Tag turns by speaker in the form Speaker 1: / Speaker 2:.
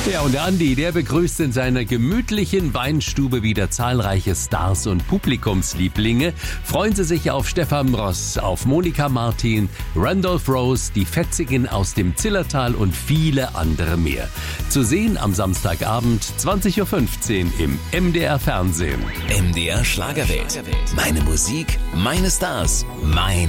Speaker 1: Ja, und der Andi, der begrüßt in seiner gemütlichen Weinstube wieder zahlreiche Stars und Publikumslieblinge. Freuen Sie sich auf Stefan Ross, auf Monika Martin, Randolph Rose, die Fetzigen aus dem Zillertal und viele andere mehr. Zu sehen am Samstagabend 20.15 Uhr im MDR Fernsehen.
Speaker 2: MDR Schlagerwelt. Meine Musik, meine Stars, mein